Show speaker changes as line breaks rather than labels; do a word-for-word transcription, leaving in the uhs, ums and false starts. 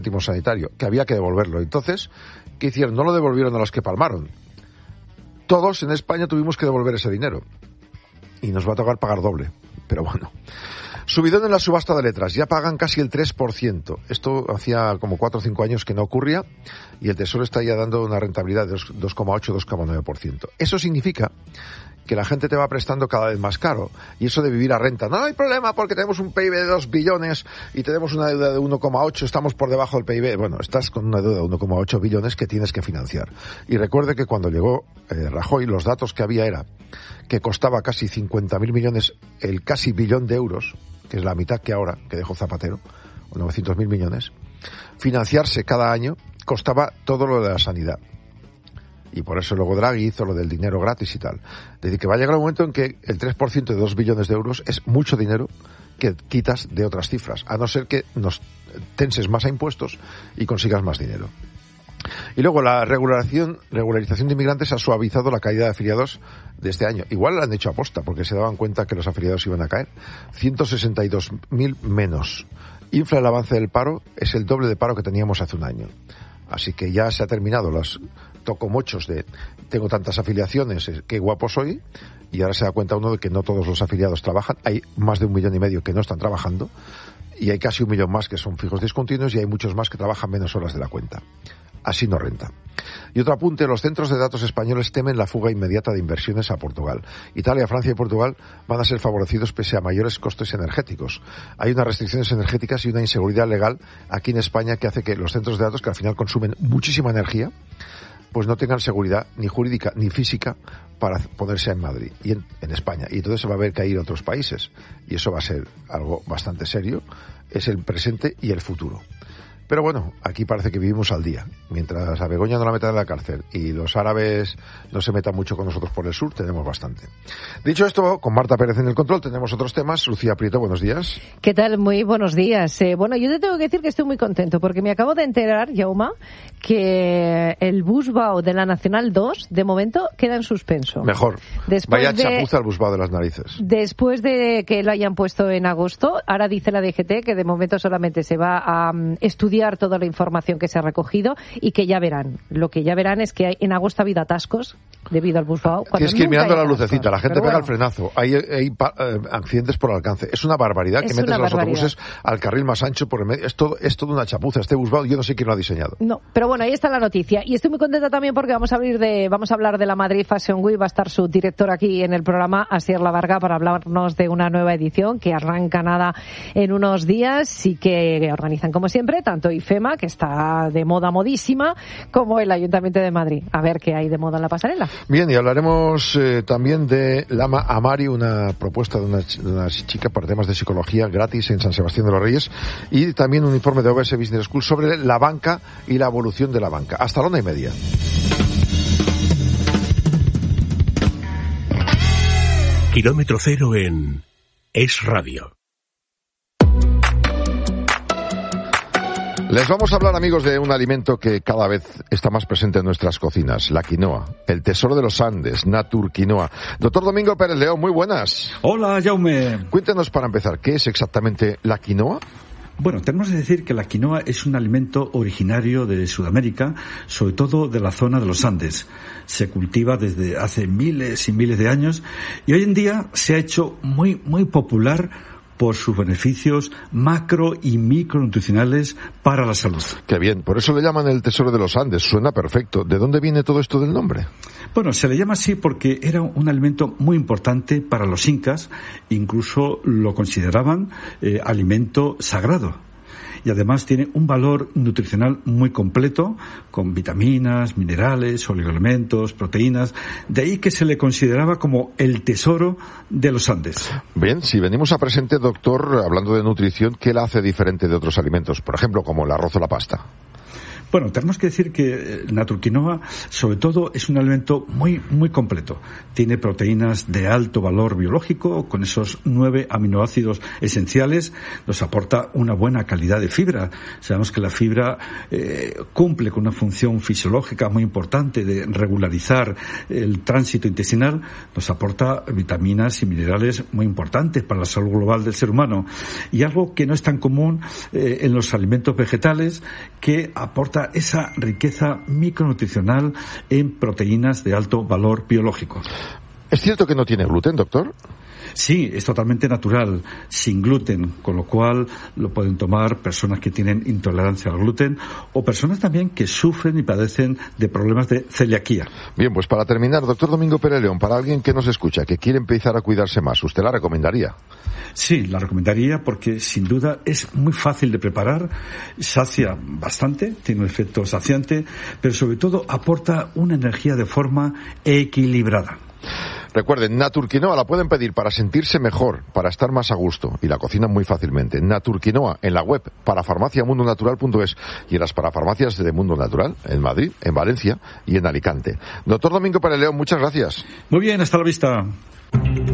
céntimo sanitario, que había que devolverlo. Entonces, ¿qué hicieron? No lo devolvieron a los que palmaron. Todos en España tuvimos que devolver ese dinero. Y nos va a tocar pagar doble. Pero bueno. Subidón en la subasta de letras, ya pagan casi el tres por ciento. Esto hacía como cuatro o cinco años que no ocurría y el Tesoro está ya dando una rentabilidad de dos coma ocho a dos coma nueve por ciento. Eso significa que la gente te va prestando cada vez más caro. Y eso de vivir a renta, no hay problema porque tenemos un P I B de dos billones y tenemos una deuda de uno coma ocho, estamos por debajo del P I B. Bueno, estás con una deuda de uno coma ocho billones que tienes que financiar. Y recuerde que cuando llegó eh, Rajoy, los datos que había era que costaba casi cincuenta mil millones, el casi billón de euros, que es la mitad que ahora, que dejó Zapatero, o novecientos mil millones, financiarse cada año costaba todo lo de la sanidad. Y por eso luego Draghi hizo lo del dinero gratis y tal. Es decir, que va a llegar un momento en que el tres por ciento de dos billones de euros es mucho dinero que quitas de otras cifras, a no ser que nos tenses más a impuestos y consigas más dinero. Y luego la regularización, regularización de inmigrantes ha suavizado la caída de afiliados de este año. Igual la han hecho aposta porque se daban cuenta que los afiliados iban a caer. ciento sesenta y dos mil menos. Infla el avance del paro, es el doble de paro que teníamos hace un año. Así que ya se ha terminado los tocomochos de tengo tantas afiliaciones, qué guapo soy, y ahora se da cuenta uno de que no todos los afiliados trabajan. Hay más de un millón y medio que no están trabajando y hay casi un millón más que son fijos discontinuos y hay muchos más que trabajan menos horas de la cuenta. Así no renta. Y otro apunte, los centros de datos españoles temen la fuga inmediata de inversiones a Portugal. Italia, Francia y Portugal van a ser favorecidos pese a mayores costes energéticos. Hay unas restricciones energéticas y una inseguridad legal aquí en España que hace que los centros de datos, que al final consumen muchísima energía, pues no tengan seguridad ni jurídica ni física para ponerse en Madrid y en, en España. Y entonces se va a ver que ir a otros países. Y eso va a ser algo bastante serio. Es el presente y el futuro. Pero bueno, aquí parece que vivimos al día. Mientras a Begoña no la metan en la cárcel y los árabes no se metan mucho con nosotros por el sur, tenemos bastante. Dicho esto, con Marta Pérez en el control tenemos otros temas. Lucía Prieto, buenos días.
¿Qué tal? Muy buenos días. Eh, bueno, yo te tengo que decir que estoy muy contento porque me acabo de enterar, Jaume, que el Busbao de la Nacional dos, de momento, queda en suspenso.
Mejor.
Después
Vaya
de,
chapuza al Busbao de las narices.
Después de que lo hayan puesto en agosto, ahora dice la D G T que de momento solamente se va a um, estudiar toda la información que se ha recogido y que ya verán. Lo que ya verán es que hay, en agosto ha habido atascos debido al Busbao.
Tienes que ir mirando la lucecita,
atascos.
la gente
Pero
pega
bueno.
el frenazo, hay, hay eh, accidentes por alcance. Es una barbaridad
Es
que metes los
barbaridad.
autobuses al carril más ancho por el medio. Es todo, es todo una chapuza. Este Busbao, yo no sé quién lo ha diseñado.
No, pero bueno, ahí está la noticia. Y estoy muy contenta también porque vamos a abrir de, vamos a hablar de la Madrid Fashion Week. Va a estar su director aquí en el programa, Asier Lavarga, para hablarnos de una nueva edición que arranca nada en unos días y que organizan, como siempre, tanto IFEMA, que está de moda modísima, como el Ayuntamiento de Madrid. A ver qué hay de moda en la pasarela.
Bien, y hablaremos eh, también de Lama Amari, una propuesta de una, de una chica para temas de psicología gratis en San Sebastián de los Reyes, y también un informe de O B S Business School sobre la banca y la evolución de la banca. Hasta la una y media.
Kilómetro cero en Es Radio.
Les vamos a hablar, amigos, de un alimento que cada vez está más presente en nuestras cocinas, la quinoa, el tesoro de los Andes, Natur Quinoa. Doctor Domingo Pérez León, muy buenas.
Hola, Jaume.
Cuéntenos para empezar, ¿qué es exactamente la quinoa?
Bueno, tenemos que decir que la quinoa es un alimento originario de Sudamérica, sobre todo de la zona de los Andes. Se cultiva desde hace miles y miles de años y hoy en día se ha hecho muy, muy popular por sus beneficios macro y micronutricionales para la salud.
Qué bien, por eso le llaman el tesoro de los Andes, suena perfecto. ¿De dónde viene todo esto del nombre?
Bueno, se le llama así porque era un alimento muy importante para los incas, incluso lo consideraban eh, alimento sagrado. Y además tiene un valor nutricional muy completo, con vitaminas, minerales, oligoelementos, proteínas. De ahí que se le consideraba como el tesoro de los Andes.
Bien, si venimos a presente, doctor, hablando de nutrición, ¿qué la hace diferente de otros alimentos? Por ejemplo, como el arroz o la pasta.
Bueno, tenemos que decir que Naturquinoa, sobre todo, es un alimento muy, muy completo. Tiene proteínas de alto valor biológico, con esos nueve aminoácidos esenciales. Nos aporta una buena calidad de fibra. Sabemos que la fibra eh, cumple con una función fisiológica muy importante de regularizar el tránsito intestinal. Nos aporta vitaminas y minerales muy importantes para la salud global del ser humano. Y algo que no es tan común eh, en los alimentos vegetales, que aporta esa riqueza micronutricional en proteínas de alto valor biológico.
¿Es cierto que no tiene gluten, doctor?
Sí, es totalmente natural, sin gluten, con lo cual lo pueden tomar personas que tienen intolerancia al gluten o personas también que sufren y padecen de problemas de celiaquía.
Bien, pues para terminar, doctor Domingo Pérez León, para alguien que nos escucha, que quiere empezar a cuidarse más, ¿usted la recomendaría?
Sí, la recomendaría porque sin duda es muy fácil de preparar, sacia bastante, tiene un efecto saciante, pero sobre todo aporta una energía de forma equilibrada.
Recuerden, Naturquinoa la pueden pedir para sentirse mejor, para estar más a gusto, y la cocinan muy fácilmente. Naturquinoa en la web parafarmacia mundo natural punto es y en las parafarmacias de Mundo Natural, en Madrid, en Valencia y en Alicante. Doctor Domingo Pérez León, muchas gracias.
Muy bien, hasta la vista.